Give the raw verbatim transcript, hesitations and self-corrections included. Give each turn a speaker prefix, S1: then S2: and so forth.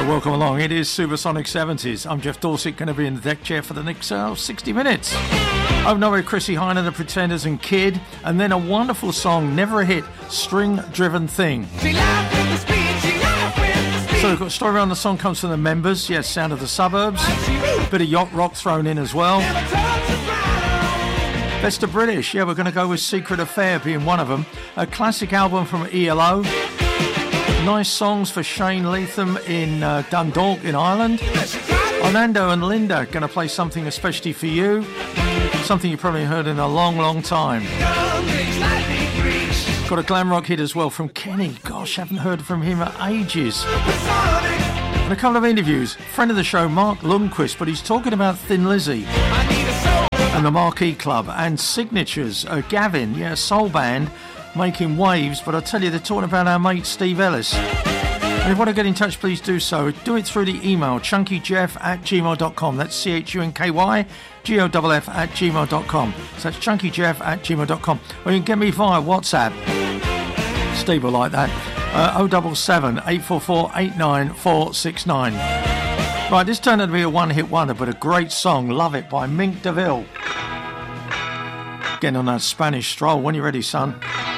S1: welcome along. It is Supersonic seventies. I'm Jeff Dorset, going to be in the deck chair for the next uh, sixty minutes. Open up with Chrissie Hynde, The Pretenders and Kid, and then a wonderful song, never a hit, String Driven Thing. So we've got a story on the song comes from the Members, yes, Sound of the Suburbs. A bit of yacht rock thrown in as well. Best of British, yeah, we're going to go with Secret Affair being one of them. A classic album from E L O. Nice songs for Shane Latham in uh, Dundalk in Ireland. Orlando and Linda going to play something especially for you. Something you've probably heard in a long, long time. Got a glam rock hit as well from Kenny. Gosh, haven't heard from him for ages. And a couple of interviews. Friend of the show, Mark Lundquist, but he's talking about Thin Lizzy and the Marquee Club and Signatures. Uh, Gavin, yeah, soul band making waves, but I tell you, they're talking about our mate Steve Ellis. And if you want to get in touch, please do so. Do it through the email, chunkyjeff at gmail dot com. That's C H U N K Y G O F F at gmail dot com. So that's chunkyjeff at gmail dot com. Or you can get me via WhatsApp. Steve will like that. Uh, oh seven seven, eight four four, eight nine four six nine. Right, this turned out to be a one-hit wonder, but a great song. Love It by Mink DeVille. Getting on that Spanish stroll. When you're ready, son.